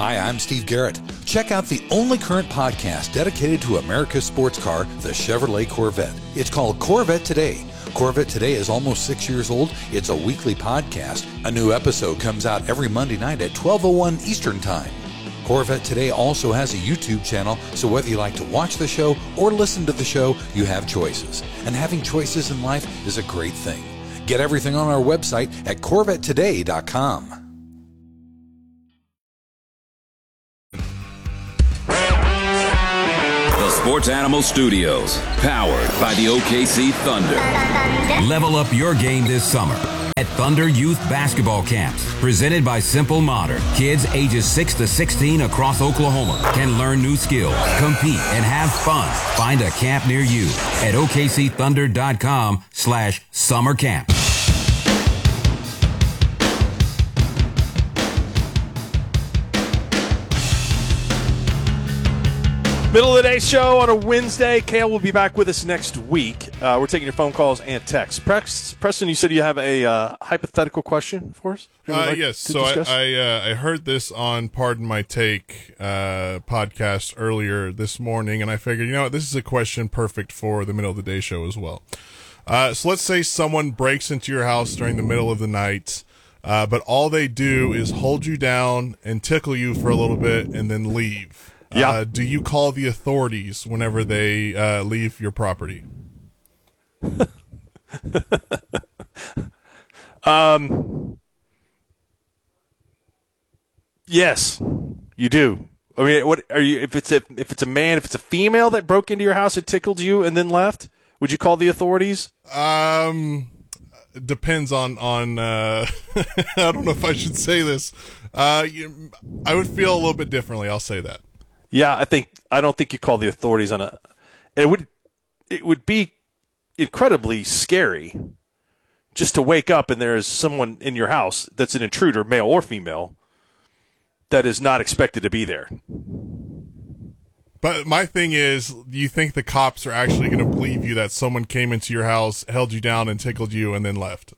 Hi, I'm Steve Garrett. Check out the only current podcast dedicated to America's sports car, the Chevrolet Corvette. It's called Corvette Today. Corvette Today is almost 6 years old. It's a weekly podcast. A new episode comes out every Monday night at 12:01 Eastern Time. Corvette Today also has a YouTube channel, so whether you like to watch the show or listen to the show, you have choices. And having choices in life is a great thing. Get everything on our website at CorvetteToday.com. The Sports Animal Studios, powered by the OKC Thunder. Level up your game this summer at Thunder Youth Basketball Camps, presented by Simple Modern. Kids ages 6 to 16 across Oklahoma can learn new skills, compete, and have fun. Find a camp near you at OKCThunder.com/summer camp. Middle of the day show on a Wednesday. Kale will be back with us next week. We're taking your phone calls and texts. Preston, you said you have a hypothetical question for us? Yes. So I heard this on Pardon My Take podcast earlier this morning, and I figured, you know what, this is a question perfect for the middle of the day show as well. So let's say someone breaks into your house during the middle of the night, but all they do is hold you down and tickle you for a little bit and then leave. Yeah. Do you call the authorities whenever they leave your property? Yes, you do. I mean, what are you? If it's a man, if it's a female that broke into your house and tickled you and then left, would you call the authorities? Depends on I don't know if I should say this. I would feel a little bit differently. I'll say that. Yeah, I don't think you call the authorities on a. It would be incredibly scary just to wake up and there's someone in your house that's an intruder, male or female, that is not expected to be there. But my thing is, do you think the cops are actually going to believe you that someone came into your house, held you down, and tickled you, and then left?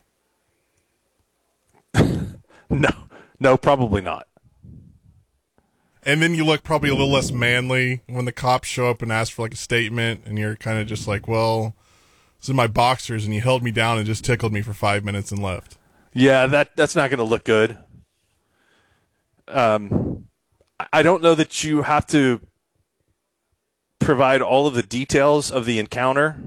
No, probably not. And then you look probably a little less manly when the cops show up and ask for like a statement, and you're kind of just like, well, this is my boxers, and you held me down and just tickled me for 5 minutes and left. Yeah, that's not going to look good. I don't know that you have to provide all of the details of the encounter,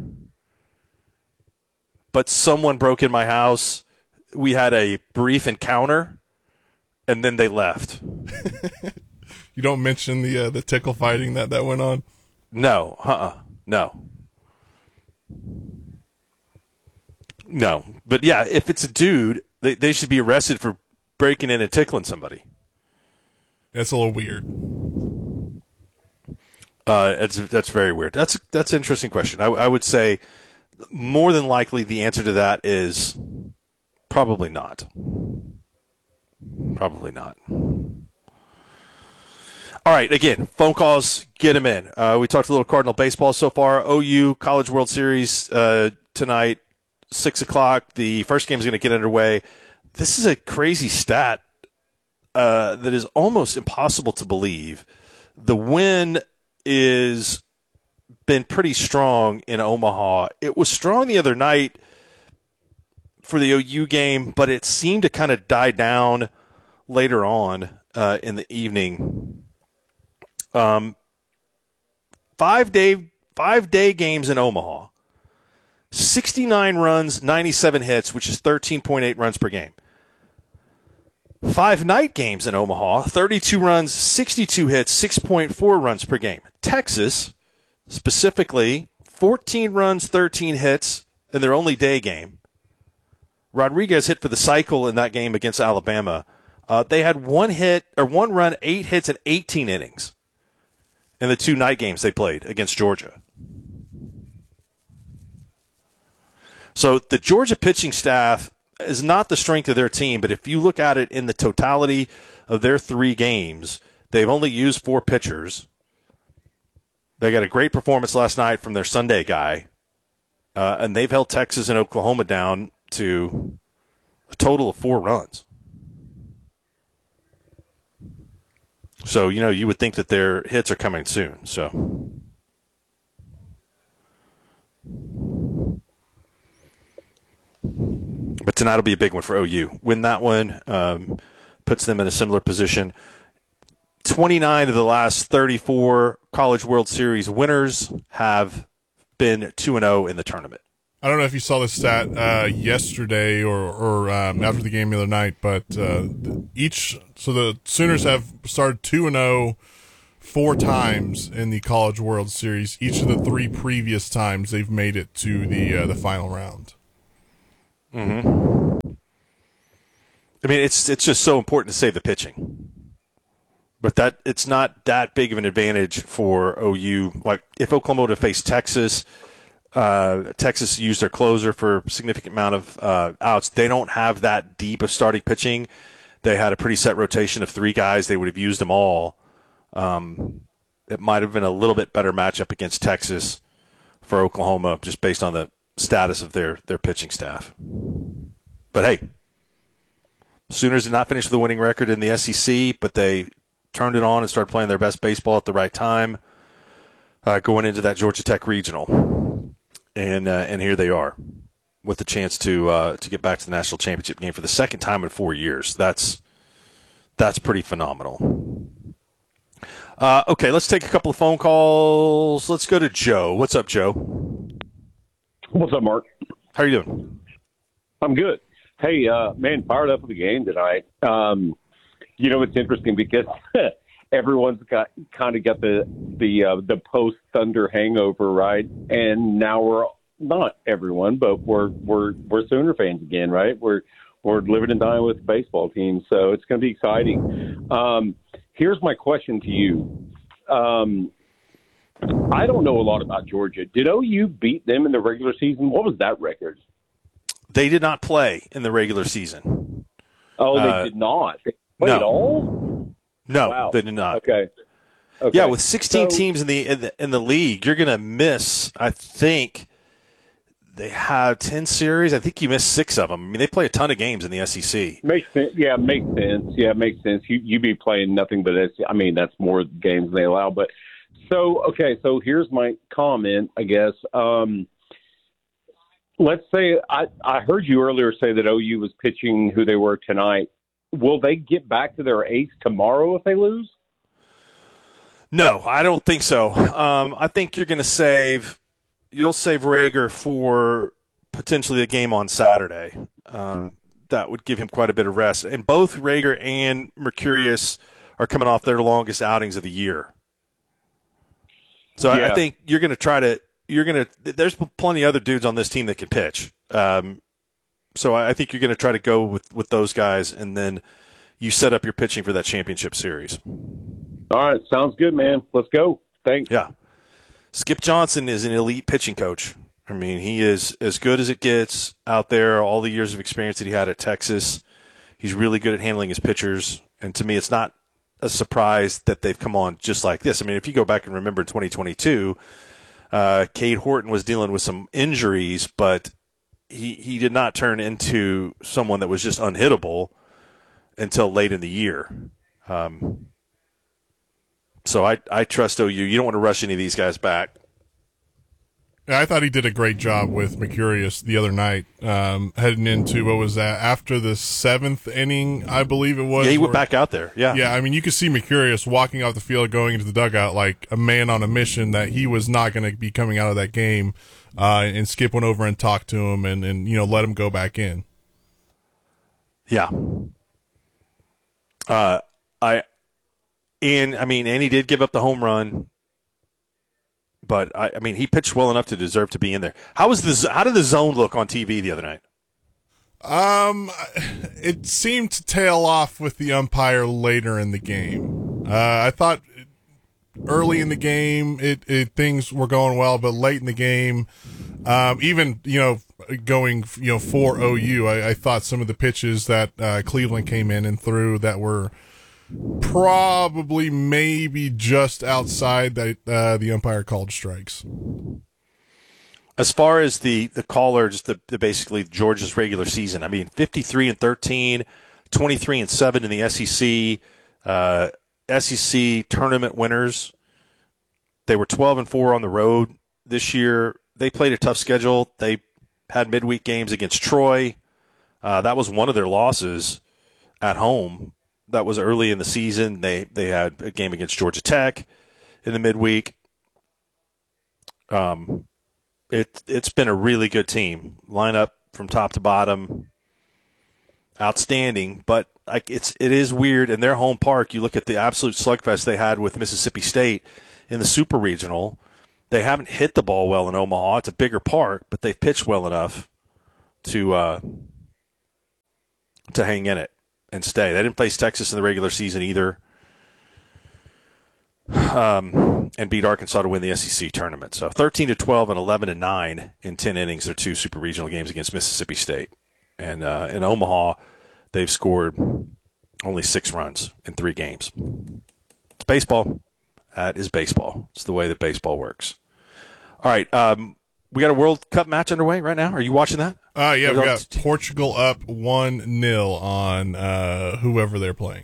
but someone broke in my house. We had a brief encounter, and then they left. You don't mention the tickle fighting that went on? No, No. But yeah, if it's a dude, they should be arrested for breaking in and tickling somebody. That's a little weird. That's very weird. That's an interesting question. I would say more than likely the answer to that is probably not. Probably not. All right, again, phone calls, get them in. We talked a little Cardinal baseball so far. OU College World Series tonight, 6 o'clock. The first game is going to get underway. This is a crazy stat that is almost impossible to believe. The wind is been pretty strong in Omaha. It was strong the other night for the OU game, but it seemed to kind of die down later on in the evening. 5 day games in Omaha. 69 runs, 97 hits, which is 13.8 runs per game. 5 night games in Omaha, 32 runs, 62 hits, 6.4 runs per game. Texas, specifically, 14 runs, 13 hits in their only day game. Rodriguez hit for the cycle in that game against Alabama. They had 1 run, 8 hits, and 18 innings in the 2 night games they played against Georgia. So the Georgia pitching staff is not the strength of their team, but if you look at it in the totality of their 3 games, they've only used 4 pitchers. They got a great performance last night from their Sunday guy, and they've held Texas and Oklahoma down to a total of 4 runs. So, you would think that their hits are coming soon. So, but tonight will be a big one for OU. Win that one, puts them in a similar position. 29 of the last 34 College World Series winners have been 2-0 in the tournament. I don't know if you saw the stat yesterday or after the game the other night, but the Sooners have started 2-0 4 times in the College World Series. Each of the 3 previous times they've made it to the final round. Mm-hmm. I mean, it's just so important to save the pitching. But it's not that big of an advantage for OU. Like, if Oklahoma would have faced Texas, Texas used their closer for a significant amount of outs. They don't have that deep of starting pitching. They had a pretty set rotation of 3 guys. They would have used them all. It might have been a little bit better matchup against Texas for Oklahoma, just based on the status of their pitching staff. But, hey, Sooners did not finish with a winning record in the SEC, but they turned it on and started playing their best baseball at the right time, going into that Georgia Tech regional, and here they are with the chance to get back to the national championship game for the second time in 4 years. That's pretty phenomenal. Okay, let's take a couple of phone calls. Let's go to Joe. What's up, Joe? What's up, Mark? How are you doing? I'm good. Hey, man, fired up for the game tonight. It's interesting because everyone's got the post Thunder hangover, right? And now we're not everyone, but we're Sooner fans again, right? We're living and dying with the baseball team, so it's going to be exciting. Here's my question to you. I don't know a lot about Georgia. Did OU beat them in the regular season? What was that record? They did not play in the regular season. Oh, they did not. They played at all? No, wow. They did not. Okay. Yeah, with 16 teams in the league, you're going to miss. I think they have 10 series. I think you missed 6 of them. I mean, they play a ton of games in the SEC. Makes sense. Yeah, makes sense. Yeah, makes sense. You be playing nothing but that's more games than they allow. But so here's my comment, I guess. Let's say I heard you earlier say that OU was pitching who they were tonight. Will they get back to their ace tomorrow if they lose? No, I don't think so. I think you're going to save Rager for potentially the game on Saturday. That would give him quite a bit of rest. And both Rager and Mercurius are coming off their longest outings of the year. So yeah. I think you're going to there's plenty of other dudes on this team that can pitch. So I think you're going to try to go with those guys, and then you set up your pitching for that championship series. All right. Sounds good, man. Let's go. Thanks. Yeah. Skip Johnson is an elite pitching coach. I mean, he is as good as it gets out there, all the years of experience that he had at Texas. He's really good at handling his pitchers. And to me, it's not a surprise that they've come on just like this. I mean, if you go back and remember 2022, Cade Horton was dealing with some injuries, but he did not turn into someone that was just unhittable until late in the year. So I trust OU. You don't want to rush any of these guys back. I thought he did a great job with Mercurius the other night, heading into, what was that, after the 7th inning, I believe it was. Yeah, he went back out there, yeah. Yeah, I mean, you could see Mercurius walking off the field, going into the dugout like a man on a mission, that he was not going to be coming out of that game, and Skip went over and talked to him and let him go back in. Yeah. And he did give up the home run. But I mean, he pitched well enough to deserve to be in there. How did the zone look on TV the other night? It seemed to tail off with the umpire later in the game. I thought early in the game things were going well, but late in the game, even going for OU, I thought some of the pitches that Cleveland came in and threw that were probably maybe just outside that the umpire called strikes. As far as the caller, just the basically Georgia's regular season, I mean, 53-13, 23-7 in the SEC, SEC tournament winners. They were 12-4 on the road this year. They played a tough schedule. They had midweek games against Troy. That was one of their losses at home. That was early in the season. They had a game against Georgia Tech in the midweek. It's been a really good team. Lineup from top to bottom, outstanding. But it is weird. In their home park, you look at the absolute slugfest they had with Mississippi State in the Super Regional. They haven't hit the ball well in Omaha. It's a bigger park, but they've pitched well enough to hang in it and stay. They didn't face Texas in the regular season either, and beat Arkansas to win the SEC tournament. So 13-12 and 11-9 in 10 innings. Their 2 Super Regional games against Mississippi State. And in Omaha, they've scored only 6 runs in 3 games. It's baseball. That is baseball. It's the way that baseball works. All right, we got a World Cup match underway right now. Are you watching that? Yeah, we got Portugal up 1-0 on whoever they're playing.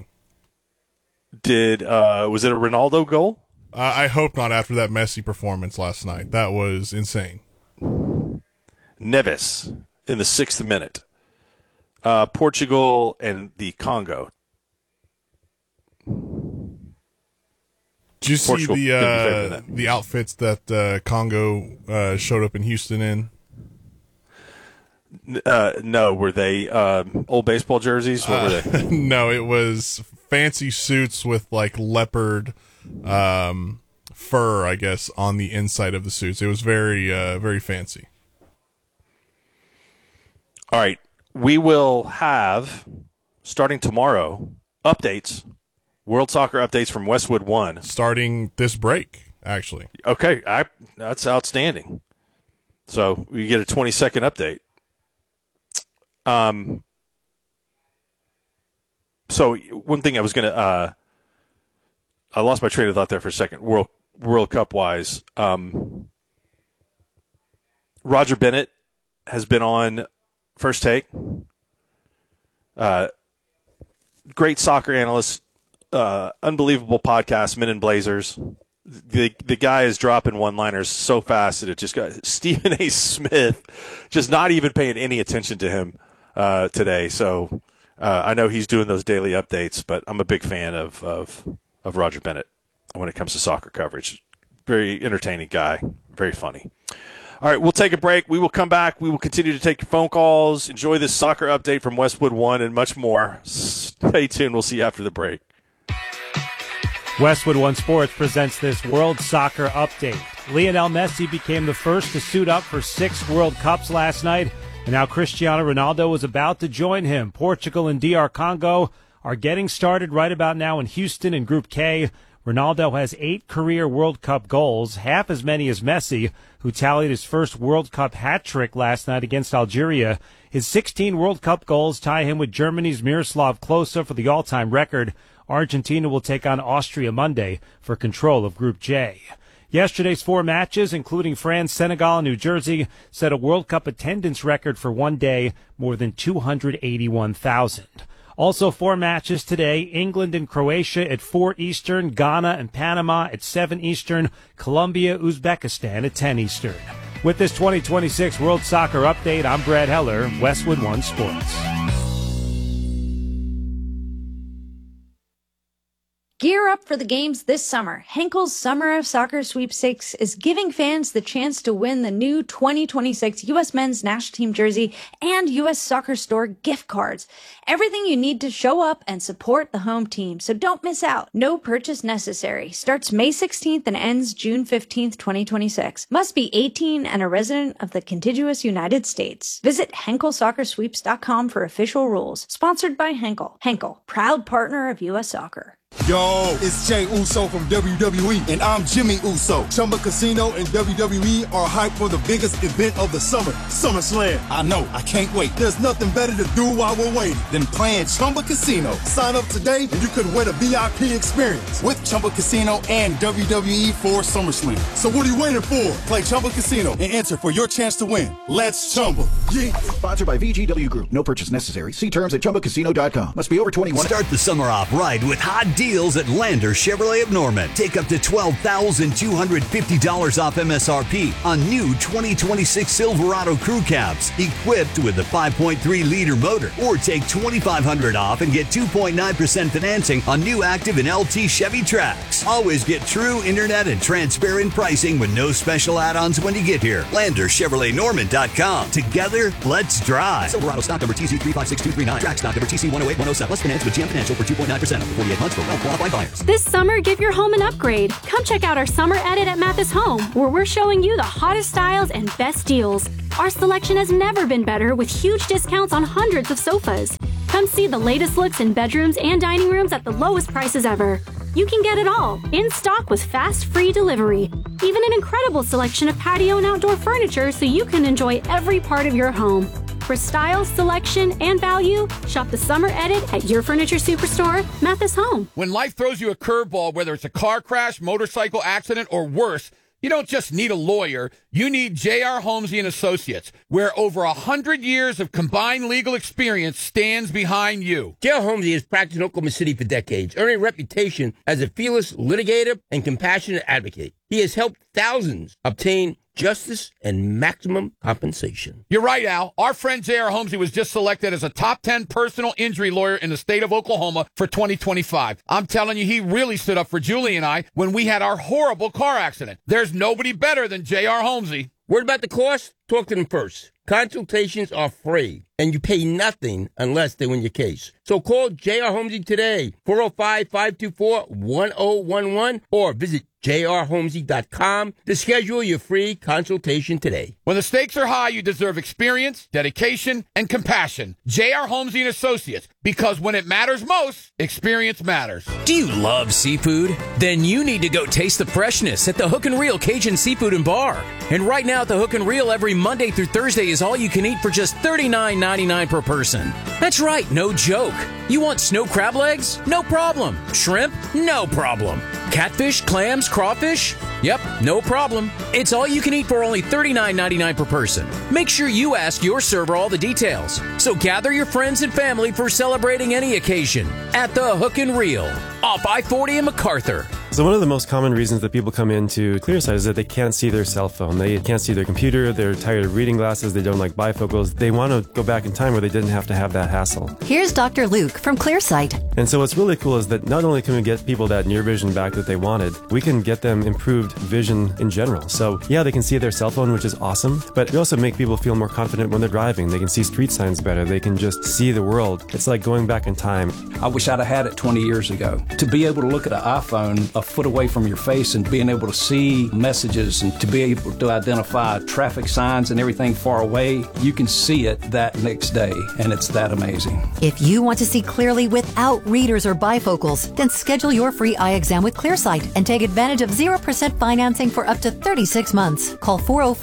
Was it a Ronaldo goal? I hope not after that Messi performance last night. That was insane. Neves in the 6th minute. Portugal and the Congo. Did you see the outfits that Congo showed up in Houston in? No, were they old baseball jerseys? What were they? No, it was fancy suits with like leopard fur, I guess, on the inside of the suits. It was very, very fancy. All right, we will have, starting tomorrow, updates. World Soccer updates from Westwood One. Starting this break, actually. Okay, that's outstanding. So we get a 20-second update. So one thing I was going to I lost my train of thought there for a second, World Cup-wise. Roger Bennett has been on First Take. Great soccer analyst. Unbelievable podcast, Men in Blazers. The guy is dropping one-liners so fast that it just got Stephen A. Smith just not even paying any attention to him today. So I know he's doing those daily updates, but I'm a big fan of Roger Bennett when it comes to soccer coverage. Very entertaining guy, very funny. All right, we'll take a break. We will come back. We will continue to take your phone calls. Enjoy this soccer update from Westwood One and much more. Stay tuned. We'll see you after the break. Westwood One Sports presents this World Soccer Update. Lionel Messi became the first to suit up for 6 World Cups last night, and now Cristiano Ronaldo is about to join him. Portugal and DR Congo are getting started right about now in Houston in Group K. Ronaldo has 8 career World Cup goals, half as many as Messi, who tallied his first World Cup hat-trick last night against Algeria. His 16 World Cup goals tie him with Germany's Miroslav Klose for the all-time record. Argentina will take on Austria Monday for control of Group J. Yesterday's 4 matches, including France, Senegal, and New Jersey, set a World Cup attendance record for one day, more than 281,000. Also 4 matches today, England and Croatia at 4 Eastern, Ghana and Panama at 7 Eastern, Colombia, Uzbekistan at 10 Eastern. With this 2026 World Soccer Update, I'm Brad Heller, Westwood One Sports. Gear up for the games this summer. Henkel's Summer of Soccer Sweepstakes is giving fans the chance to win the new 2026 U.S. Men's National Team jersey and U.S. Soccer Store gift cards. Everything you need to show up and support the home team, so don't miss out. No purchase necessary. Starts May 16th and ends June 15th, 2026. Must be 18 and a resident of the contiguous United States. Visit HenkelSoccerSweeps.com for official rules. Sponsored by Henkel. Henkel, proud partner of U.S. Soccer. Yo, it's Jey Uso from WWE, and I'm Jimmy Uso. Chumba Casino and WWE are hyped for the biggest event of the summer, SummerSlam. I know, I can't wait. There's nothing better to do while we're waiting than playing Chumba Casino. Sign up today and you could win a VIP experience with Chumba Casino and WWE for SummerSlam. So what are you waiting for? Play Chumba Casino and enter for your chance to win. Let's Chumba. Yeah. Sponsored by VGW Group. No purchase necessary. See terms at ChumbaCasino.com. Must be over 21. Start the summer off right with hot deals deals at Lander Chevrolet of Norman. Take up to $12,250 off MSRP on new 2026 Silverado crew cabs equipped with the 5.3-liter motor. Or take $2,500 off and get 2.9% financing on new active and LT Chevy Trax. Always get true internet and transparent pricing with no special add-ons when you get here. LanderChevroletNorman.com. Together, let's drive. Silverado stock number TZ356239. Track stock number TC108-107. Let's finance with GM Financial for 2.9% up to 48 months for well-qualified buyers. This summer, give your home an upgrade. Come check out our summer edit at Mathis Home, where we're showing you the hottest styles and best deals. Our selection has never been better, with huge discounts on hundreds of sofas. Come see the latest looks in bedrooms and dining rooms at the lowest prices ever. You can get it all, in stock with fast, free delivery. Even an incredible selection of patio and outdoor furniture so you can enjoy every part of your home. For style, selection, and value, shop the summer edit at your furniture superstore, Mathis Home. When life throws you a curveball, whether it's a car crash, motorcycle accident, or worse, you don't just need a lawyer, you need J.R. Holmesy & Associates, where over 100 years of combined legal experience stands behind you. J.R. Holmesy has practiced in Oklahoma City for decades, earning a reputation as a fearless litigator and compassionate advocate. He has helped thousands obtain justice and maximum compensation. You're right, Al. Our friend J.R. Holmesy was just selected as a top 10 personal injury lawyer in the state of Oklahoma for 2025. I'm telling you, he really stood up for Julie and I when we had our horrible car accident. There's nobody better than J.R. Holmesy. Worried about the cost? Talk to them first. Consultations are free, and you pay nothing unless they win your case. So call J.R. Holmesy today, 405-524-1011, or visit jrholmesy.com to schedule your free consultation today. When the stakes are high, you deserve experience, dedication, and compassion. J.R. Holmesy & Associates, because when it matters most, experience matters. Do you love seafood? Then you need to go taste the freshness at the Hook and Reel Cajun Seafood and Bar. And right now at the Hook and Reel, every Monday through Thursday is all you can eat for just $39.99 per person. That's right, no joke. You want snow crab legs? No problem. Shrimp? No problem. Catfish, clams, crawfish? Yep, no problem. It's all you can eat for only $39.99 per person. Make sure you ask your server all the details. So gather your friends and family for celebrating any occasion at the Hook and Reel off I-40 in MacArthur. So one of the most common reasons that people come into Clearsight is that they can't see their cell phone. They can't see their computer. They're tired of reading glasses. They don't like bifocals. They want to go back in time where they didn't have to have that hassle. Here's Dr. Luke from Clearsight. And so what's really cool is that not only can we get people that near vision back that they wanted, we can get them improved vision in general. So yeah, they can see their cell phone, which is awesome, but we also make people feel more confident when they're driving. They can see street signs better. They can just see the world. It's like going back in time. I wish I'd have had it 20 years ago. To be able to look at an iPhone a foot away from your face and being able to see messages and to be able to identify traffic signs and everything far away, you can see it that next day, and it's that amazing. If you want to see clearly without readers or bifocals, then schedule your free eye exam with Clearsight and take advantage of 0% financing for up to 36 months. Call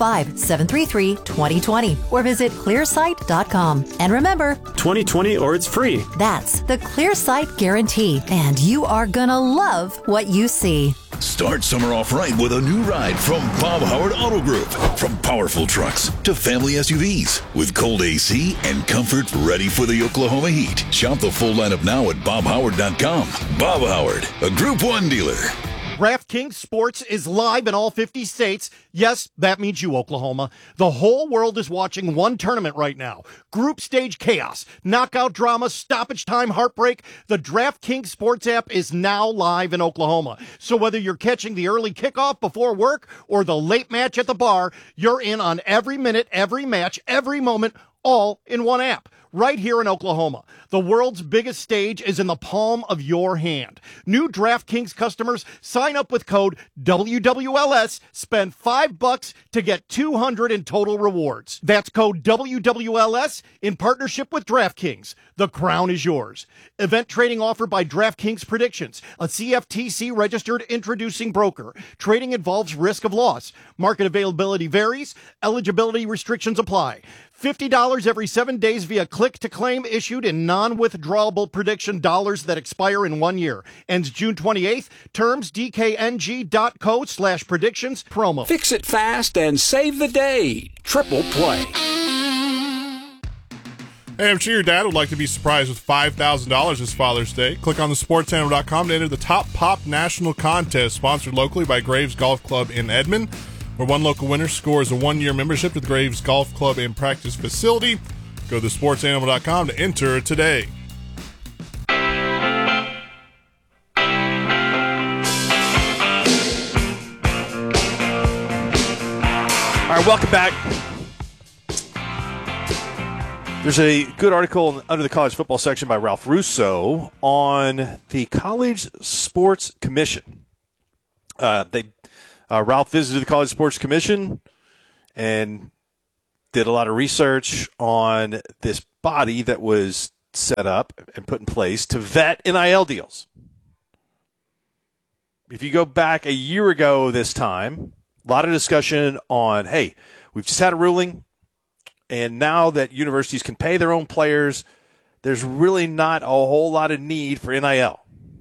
405-733-2020 or visit clearsight.com. And remember, 2020 or it's free. That's the Clearsight guarantee, and you are gonna love what you see. Start summer off right with a new ride from Bob Howard Auto Group. From powerful trucks to family SUVs with cold AC and comfort ready for the Oklahoma heat. Shop the full lineup now at bobhoward.com. Bob Howard, a Group 1 dealer. DraftKings Sports is live in all 50 states. Yes, that means you, Oklahoma. The whole world is watching one tournament right now. Group stage chaos, knockout drama, stoppage time, heartbreak. The DraftKings Sports app is now live in Oklahoma. So whether you're catching the early kickoff before work or the late match at the bar, you're in on every minute, every match, every moment, all in one app. Right here in Oklahoma. The world's biggest stage is in the palm of your hand. New DraftKings customers sign up with code WWLS, spend $5 to get $200 in total rewards. That's code WWLS in partnership with DraftKings. The crown is yours. Event trading offered by DraftKings Predictions, a CFTC registered introducing broker. Trading involves risk of loss. Market availability varies. Eligibility restrictions apply. $50 every 7 days via click-to-claim issued in non-withdrawable prediction dollars that expire in 1 year. Ends June 28th. Terms dkng.co/predictions promo. Fix it fast and save the day. Triple Play. Hey, I'm sure your dad would like to be surprised with $5,000 this Father's Day. Click on thesportsanimal.com to enter the Top Pop National Contest, sponsored locally by Graves Golf Club in Edmond, where one local winner scores a 1-year membership to the Graves Golf Club and Practice Facility. Go to thesportsanimal.com to enter today. All right, welcome back. There's a good article under the college football section by Ralph Russo on the College Sports Commission. Ralph visited the College Sports Commission and did a lot of research on this body that was set up and put in place to vet NIL deals. If you go back a year ago this time, a lot of discussion on, hey, we've just had a ruling. And now that universities can pay their own players, there's really not a whole lot of need for NIL.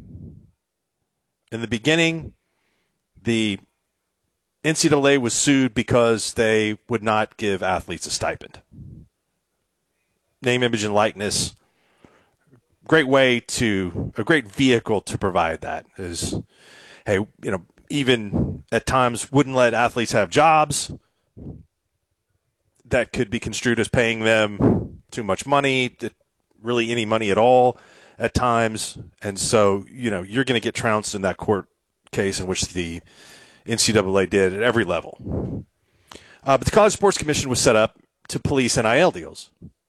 In the beginning, the NCAA was sued because they would not give athletes a stipend. Name, image, and likeness. A great vehicle to provide that is, hey, even at times wouldn't let athletes have jobs. That could be construed as paying them too much money, really any money at all at times. And so, you're going to get trounced in that court case in which the NCAA did at every level. But the College Sports Commission was set up to police NIL deals.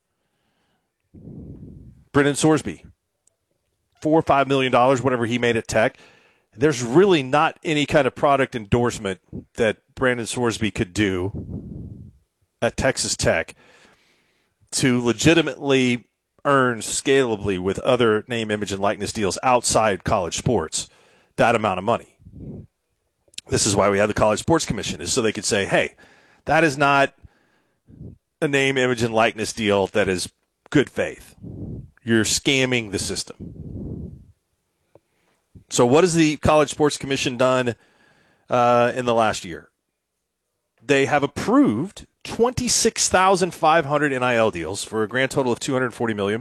Brendan Sorsby, $4 or $5 million, whatever he made at Tech. There's really not any kind of product endorsement that Brandon Sorsby could do at Texas Tech to legitimately earn scalably with other name, image, and likeness deals outside college sports that amount of money. This is why we have the College Sports Commission, is so they could say, hey, that is not a name, image, and likeness deal that is good faith. You're scamming the system. So what has the College Sports Commission done in the last year? They have approved 26,500 NIL deals for a grand total of $240 million.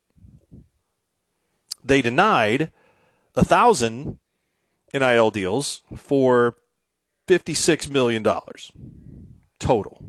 They denied 1,000 NIL deals for $56 million total.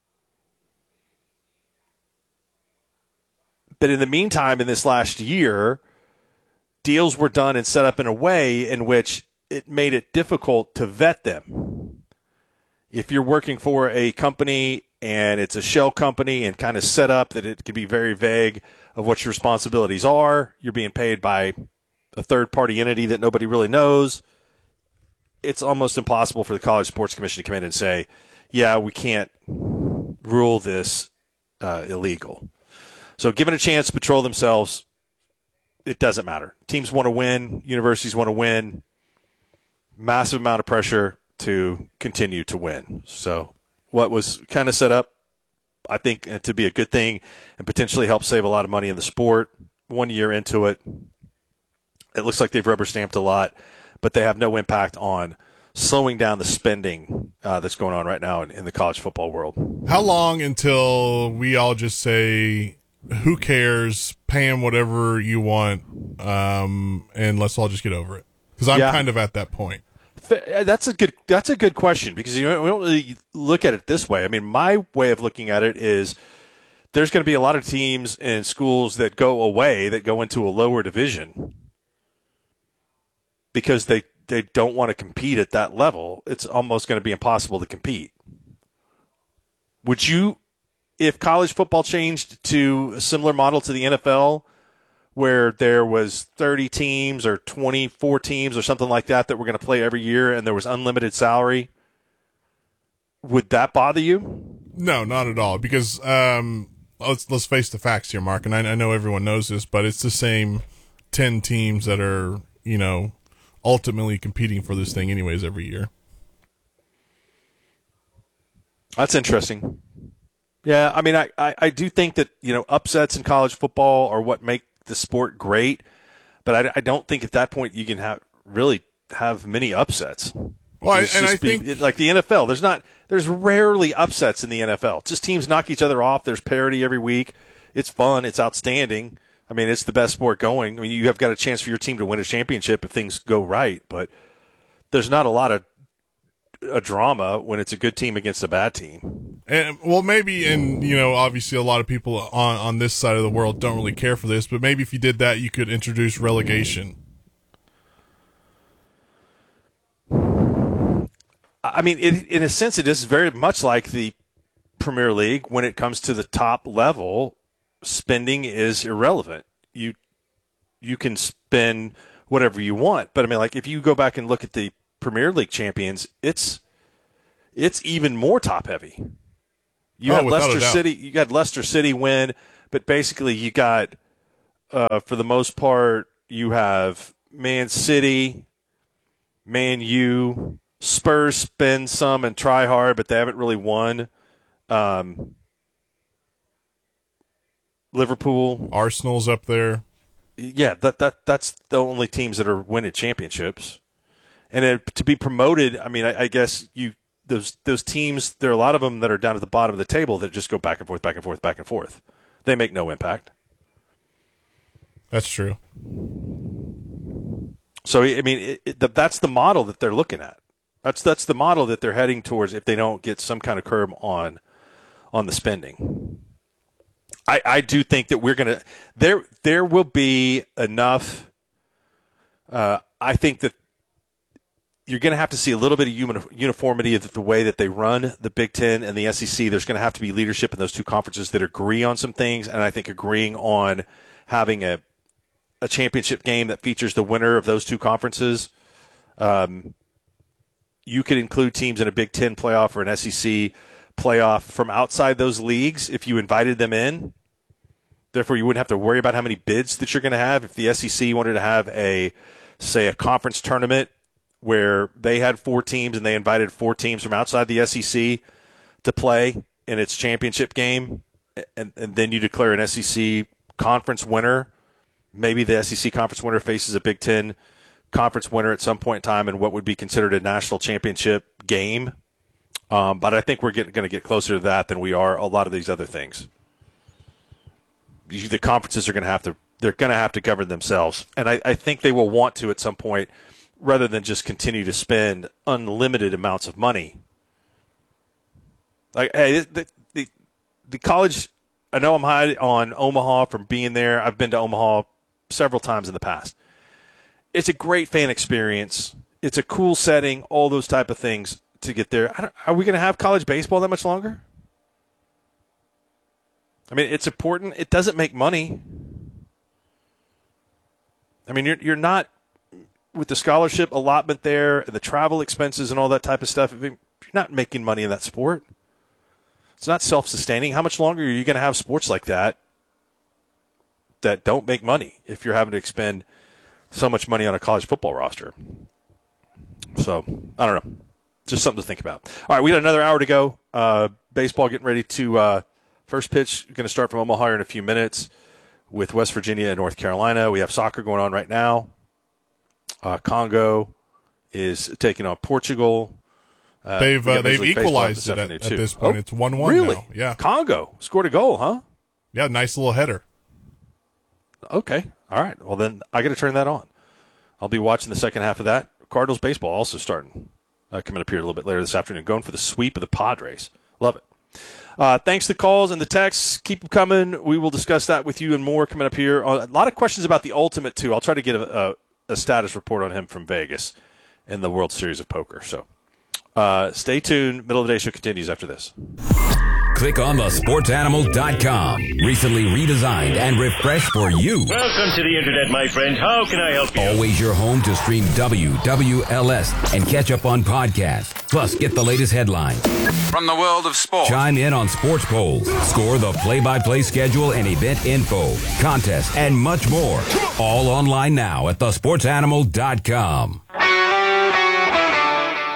But in the meantime, in this last year, deals were done and set up in a way in which it made it difficult to vet them. If you're working for a company and it's a shell company and kind of set up that it can be very vague of what your responsibilities are, you're being paid by a third-party entity that nobody really knows, it's almost impossible for the College Sports Commission to come in and say, yeah, we can't rule this illegal. So given a chance to patrol themselves, it doesn't matter. Teams want to win. Universities want to win. Massive amount of pressure to continue to win. So what was kind of set up, I think, to be a good thing and potentially help save a lot of money in the sport. 1 year into it, it looks like they've rubber stamped a lot, but they have no impact on slowing down the spending that's going on right now in the college football world. How long until we all just say, who cares, pay them whatever you want, and let's all just get over it? Because I'm kind of at that point. That's a good question, because we don't really look at it this way. I mean, my way of looking at it is there's going to be a lot of teams and schools that go away, that go into a lower division because they don't want to compete at that level. It's almost going to be impossible to compete. Would you, if college football changed to a similar model to the NFL, where there was 30 teams or 24 teams or something like that were going to play every year and there was unlimited salary, would that bother you? No, not at all. Because let's face the facts here, Mark, and I know everyone knows this, but it's the same 10 teams that are, ultimately competing for this thing anyways every year. That's interesting. Yeah, I mean, I do think that, upsets in college football are what make the sport great, but I don't think at that point you can have many upsets. Well, I think like the NFL, there's rarely upsets in the NFL. It's just teams knock each other off. There's parity every week. It's fun. It's outstanding. I mean, it's the best sport going. I mean, you have got a chance for your team to win a championship if things go right, but there's not a lot of a drama when it's a good team against a bad team. And well, maybe, and obviously a lot of people on this side of the world don't really care for this, but maybe if you did that, you could introduce relegation. I mean, in a sense, it is very much like the Premier League. When it comes to the top level, spending is irrelevant. You can spend whatever you want, but I mean, like if you go back and look at the Premier League champions, it's even more top heavy. You had Leicester City. You got Leicester City win, but basically you got, for the most part, you have Man City, Man U, Spurs spend some and try hard, but they haven't really won. Liverpool, Arsenal's up there. Yeah, that's the only teams that are winning championships. And to be promoted, I mean, I guess those teams, there are a lot of them that are down at the bottom of the table that just go back and forth, back and forth, back and forth. They make no impact. That's true. So, I mean, that's the model that they're looking at. That's the model that they're heading towards if they don't get some kind of curb on the spending. I do think that we're going to – there will be enough I think that you're going to have to see a little bit of uniformity of the way that they run the Big Ten and the SEC. There's going to have to be leadership in those two conferences that agree on some things, and I think agreeing on having a championship game that features the winner of those two conferences. You could include teams in a Big Ten playoff or an SEC playoff from outside those leagues if you invited them in. Therefore, you wouldn't have to worry about how many bids that you're going to have. If the SEC wanted to have a conference tournament where they had 4 teams and they invited 4 teams from outside the SEC to play in its championship game, and then you declare an SEC conference winner, maybe the SEC conference winner faces a Big Ten conference winner at some point in time in what would be considered a national championship game. But I think we're going to get closer to that than we are a lot of these other things. The conferences are going to have to govern themselves, and I think they will want to at some point, rather than just continue to spend unlimited amounts of money. Like, hey, the college. I know I'm high on Omaha from being there. I've been to Omaha several times in the past. It's a great fan experience. It's a cool setting. All those type of things to get there. Are we going to have college baseball that much longer? I mean, it's important. It doesn't make money. I mean, you're not with the scholarship allotment there, and the travel expenses and all that type of stuff. I mean, you're not making money in that sport. It's not self-sustaining. How much longer are you going to have sports like that don't make money if you're having to expend so much money on a college football roster? So, I don't know. Just something to think about. All right, we got another hour to go. Baseball getting ready to first pitch. Going to start from Omaha here in a few minutes with West Virginia and North Carolina. We have soccer going on right now. Congo is taking on Portugal. They've equalized it at this point. It's 1-1 really? now. Yeah. Congo scored a goal, huh? Yeah, nice little header. Okay. All right. Well, then I got to turn that on. I'll be watching the second half of that. Cardinals baseball also starting. Coming up here a little bit later this afternoon. Going for the sweep of the Padres. Love it. Thanks to the calls and the texts. Keep them coming. We will discuss that with you and more coming up here. A lot of questions about the Ultimate, too. I'll try to get a status report on him from Vegas in the World Series of Poker. So stay tuned. Middle of the Day Show continues after this. Click on thesportsanimal.com. Recently redesigned and refreshed for you. Welcome to the internet, my friend. How can I help you? Always your home to stream WWLS and catch up on podcasts. Plus, get the latest headlines from the world of sports. Chime in on sports polls. Score the play-by-play schedule and event info, contests, and much more. All online now at thesportsanimal.com.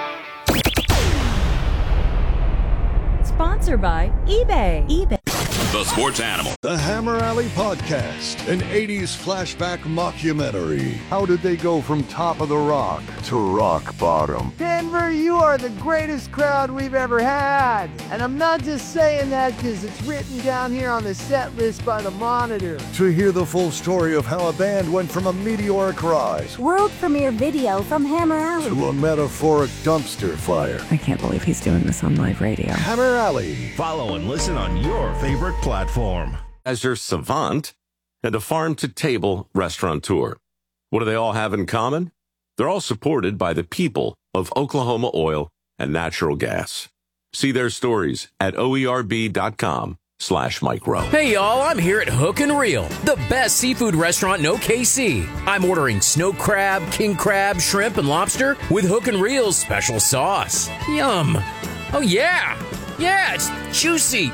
Sponsored by eBay. the sports animal. The Hammer Alley Podcast, an 80s flashback mockumentary. How did they go from top of the rock to rock bottom? Denver, you are the greatest crowd we've ever had. And I'm not just saying that because it's written down here on the set list by the Monitor. To hear the full story of how a band went from a meteoric rise world premiere video from Hammer Alley to a metaphoric dumpster fire. I can't believe he's doing this on live radio. Hammer Alley. Follow and listen on your favorite platform. Azure Savant and a farm-to-table restaurateur. What do they all have in common? They're all supported by the people of Oklahoma Oil and Natural Gas. See their stories at oerb.com/micro. Hey y'all, I'm here at Hook and Reel, the best seafood restaurant in OKC. I'm ordering snow crab, king crab, shrimp, and lobster with Hook and Reel's special sauce. Yum. Oh yeah. Yeah, it's juicy.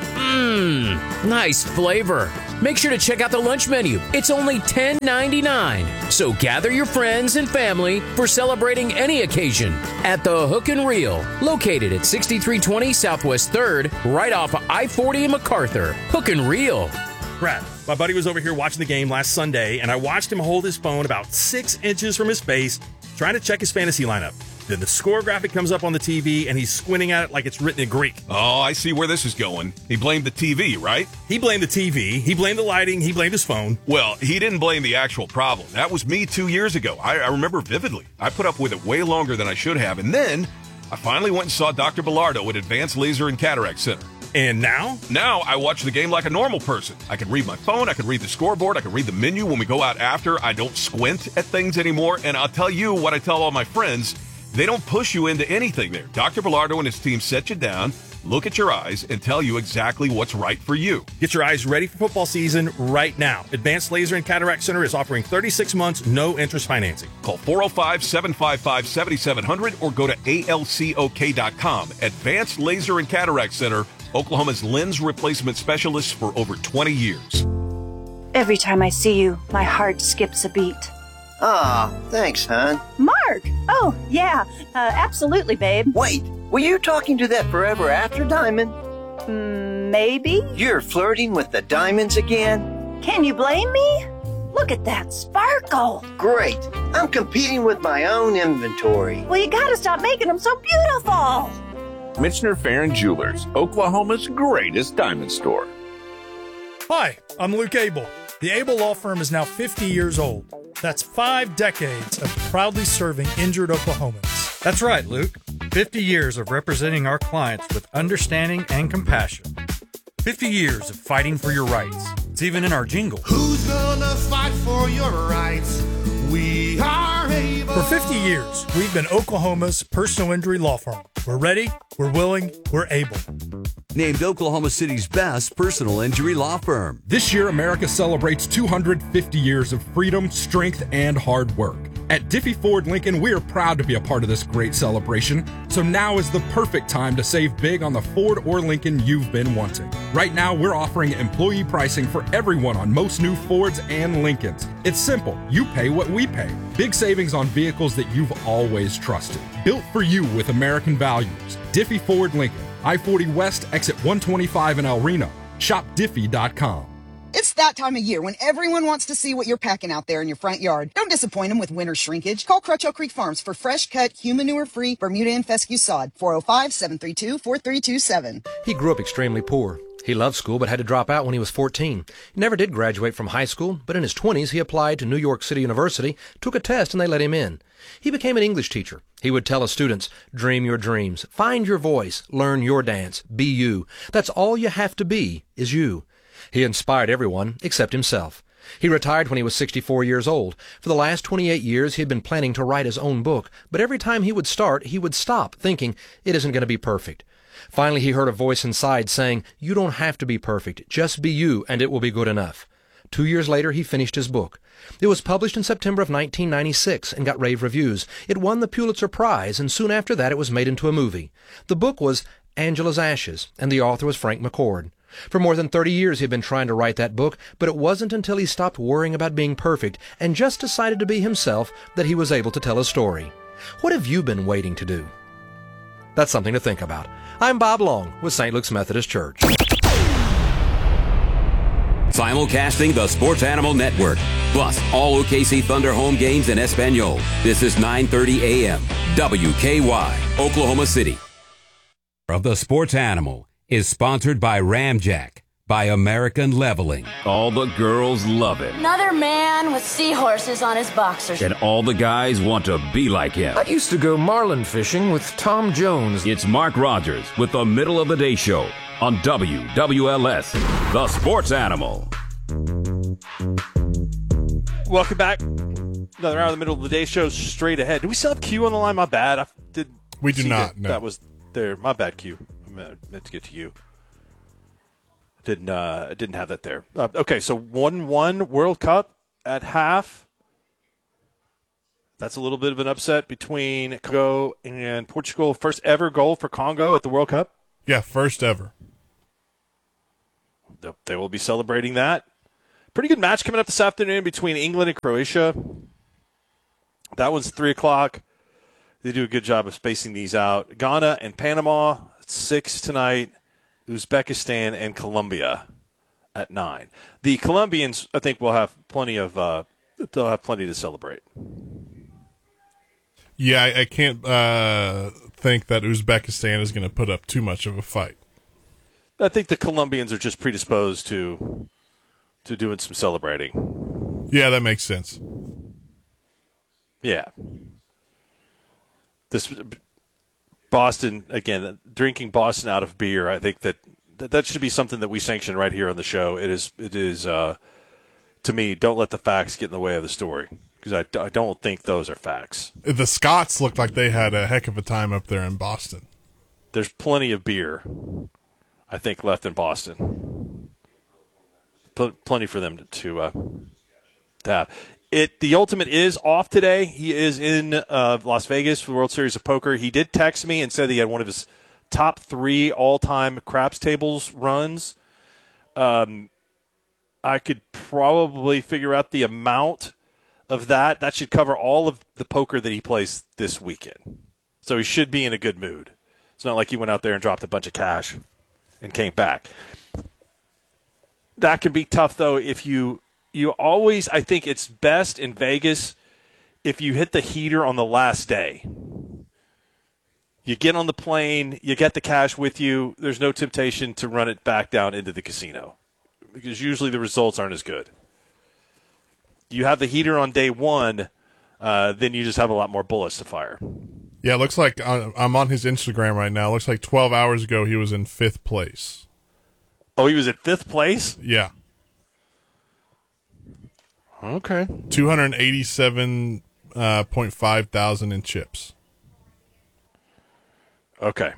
Nice flavor. Make sure to check out the lunch menu. It's only $10.99. So gather your friends and family for celebrating any occasion at the Hook and Reel, located at 6320 Southwest 3rd, right off of I-40 in MacArthur. Hook and Reel. Brad, my buddy was over here watching the game last Sunday, and I watched him hold his phone about 6 inches from his face, trying to check his fantasy lineup. Then the score graphic comes up on the TV, and he's squinting at it like it's written in Greek. Oh, I see where this is going. He blamed the TV, right? He blamed the TV. He blamed the lighting. He blamed his phone. Well, he didn't blame the actual problem. That was me 2 years ago. I remember vividly. I put up with it way longer than I should have. And then I finally went and saw Dr. Bellardo at Advanced Laser and Cataract Center. And now? Now I watch the game like a normal person. I can read my phone. I can read the scoreboard. I can read the menu when we go out after. I don't squint at things anymore. And I'll tell you what I tell all my friends. They don't push you into anything there. Dr. Bellardo and his team set you down, look at your eyes, and tell you exactly what's right for you. Get your eyes ready for football season right now. Advanced Laser and Cataract Center is offering 36 months, no interest financing. Call 405-755-7700 or go to alcok.com. Advanced Laser and Cataract Center, Oklahoma's lens replacement specialists for over 20 years. Every time I see you, my heart skips a beat. Ah, thanks, hon. Mark! Oh, yeah, absolutely, babe. Wait, were you talking to that forever after diamond? Maybe? You're flirting with the diamonds again? Can you blame me? Look at that sparkle. Great. I'm competing with my own inventory. Well, you gotta stop making them so beautiful. Michener Farron Jewelers, Oklahoma's greatest diamond store. Hi, I'm Luke Abel. The Abel Law Firm is now 50 years old. That's 5 decades of proudly serving injured Oklahomans. That's right, Luke. 50 years of representing our clients with understanding and compassion. 50 years of fighting for your rights. It's even in our jingle. Who's gonna fight for your rights? We are able. For 50 years, we've been Oklahoma's personal injury law firm. We're ready, we're willing, we're able. Named Oklahoma City's best personal injury law firm. This year, America celebrates 250 years of freedom, strength, and hard work. At Diffie Ford Lincoln, we are proud to be a part of this great celebration, so now is the perfect time to save big on the Ford or Lincoln you've been wanting. Right now, we're offering employee pricing for everyone on most new Fords and Lincolns. It's simple. You pay what we pay. Big savings on vehicles that you've always trusted. Built for you with American values. Diffie Ford Lincoln, I-40 West, exit 125 in El Reno. Shop Diffie.com. It's that time of year when everyone wants to see what you're packing out there in your front yard. Don't disappoint them with winter shrinkage. Call Crutcho Creek Farms for fresh cut, human manure-free Bermuda and fescue sod. 405-732-4327. He grew up extremely poor. He loved school but had to drop out when he was 14. He never did graduate from high school, but in his 20s he applied to New York City University, took a test, and they let him in. He became an English teacher. He would tell his students, dream your dreams, find your voice, learn your dance, be you. That's all you have to be, is you. He inspired everyone except himself. He retired when he was 64 years old. For the last 28 years, he had been planning to write his own book, but every time he would start, he would stop, thinking, it isn't going to be perfect. Finally, he heard a voice inside saying, you don't have to be perfect, just be you, and it will be good enough. 2 years later, he finished his book. It was published in September of 1996 and got rave reviews. It won the Pulitzer Prize, and soon after that, it was made into a movie. The book was Angela's Ashes, and the author was Frank McCord. For more than 30 years he had been trying to write that book, but it wasn't until he stopped worrying about being perfect and just decided to be himself that he was able to tell a story. What have you been waiting to do? That's something to think about. I'm Bob Long with St. Luke's Methodist Church. Simulcasting the Sports Animal Network. Plus, all OKC Thunder home games in Espanol. This is 9:30 a.m. WKY, Oklahoma City. Of the Sports Animal is sponsored by Ramjack, by American Leveling. All the girls love it. Another man with seahorses on his boxers. And all the guys want to be like him. I used to go marlin fishing with Tom Jones. It's Mark Rogers with the Middle of the Day Show on WWLS, the Sports Animal. Welcome back. Another hour of the Middle of the Day Show straight ahead. Do we still have Q on the line? My bad. We do not. No. That was there. My bad, Q. I meant to get to you. Didn't have that there. Okay, so 1-1 World Cup at half. That's a little bit of an upset between Congo and Portugal. First ever goal for Congo at the World Cup. Yeah, first ever. They will be celebrating that. Pretty good match coming up this afternoon between England and Croatia. That one's 3 o'clock. They do a good job of spacing these out. Ghana and Panama at 6 tonight. Uzbekistan and Colombia at 9. The Colombians, I think, will have plenty of. They'll have plenty to celebrate. Yeah, I can't think that Uzbekistan is going to put up too much of a fight. I think the Colombians are just predisposed to doing some celebrating. Yeah, that makes sense. Yeah. This Boston, again, drinking Boston out of beer, I think that should be something that we sanction right here on the show. It is to me, don't let the facts get in the way of the story, because I don't think those are facts. The Scots looked like they had a heck of a time up there in Boston. There's plenty of beer, I think, left in Boston. Plenty for them to have. The Ultimate is off today. He is in Las Vegas for the World Series of Poker. He did text me and said he had one of his top 3 all-time craps tables runs. I could probably figure out the amount of that. That should cover all of the poker that he plays this weekend. So he should be in a good mood. It's not like he went out there and dropped a bunch of cash and came back. That can be tough, though, if you always, I think it's best in Vegas if you hit the heater on the last day. You get on the plane, you get the cash with you, there's no temptation to run it back down into the casino, because usually the results aren't as good. You have the heater on day 1, then you just have a lot more bullets to fire. Yeah, it looks like I'm on his Instagram right now. It looks like 12 hours ago he was in 5th place. Oh, he was at 5th place? Yeah. Okay. 287.5 thousand in chips. Okay.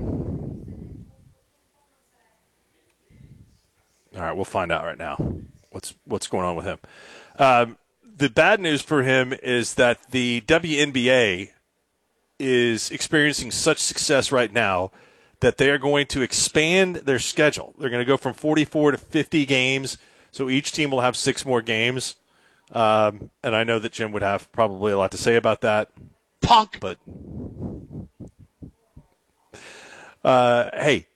All right, we'll find out right now what's going on with him. The bad news for him is that the WNBA is experiencing such success right now that they are going to expand their schedule. They're going to go from 44 to 50 games, so each team will have 6 more games. And I know that Jim would have probably a lot to say about that. Punk! But, hey,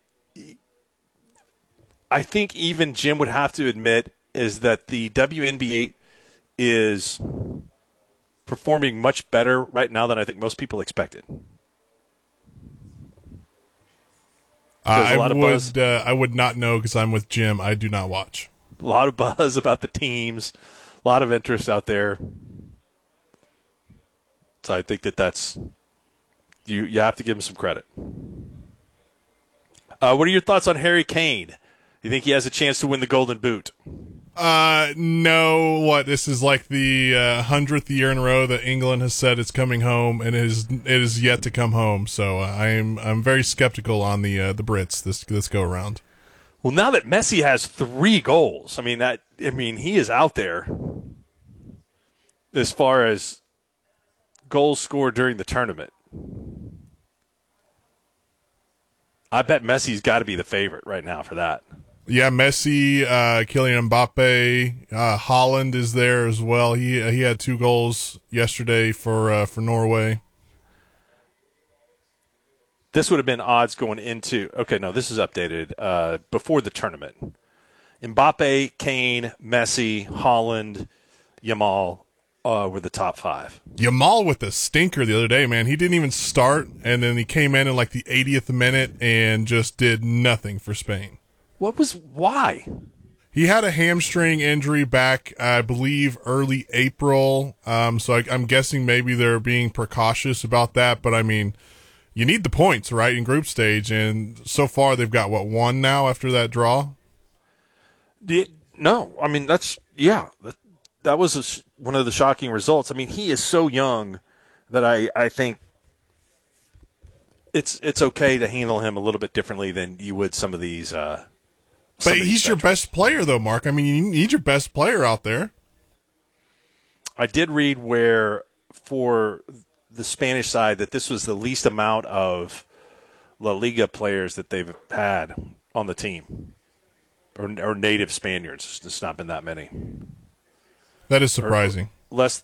I think even Jim would have to admit is that the WNBA is performing much better right now than I think most people expected. I would not know because I'm with Jim. I do not watch. A lot of buzz about the teams, a lot of interest out there. So I think that's you have to give him some credit. What are your thoughts on Harry Kane? You think he has a chance to win the Golden Boot? No. What, this is like the 100th year in a row that England has said it's coming home, and it is yet to come home. So I'm very skeptical on the Brits this go around. Well, now that Messi has 3 goals, I mean he is out there as far as goals scored during the tournament. I bet Messi's got to be the favorite right now for that. Yeah, Messi, Kylian Mbappe, Haaland is there as well. He had 2 goals yesterday for Norway. This would have been odds going into. Okay, no, this is updated before the tournament. Mbappe, Kane, Messi, Haaland, Yamal were the top 5. Yamal with a stinker the other day, man. He didn't even start, and then he came in like the 80th minute and just did nothing for Spain. Why? He had a hamstring injury back, I believe, early April. So I'm guessing maybe they're being precautious about that. But, I mean, you need the points, right, in group stage. And so far they've got, one now after that draw? No. I mean, that was one of the shocking results. I mean, he is so young that I think it's okay to handle him a little bit differently than you would some of these But he's your best player, though, Mark. I mean, you need your best player out there. I did read where, for the Spanish side, that this was the least amount of La Liga players that they've had on the team, or native Spaniards. It's not been that many. That is surprising. Less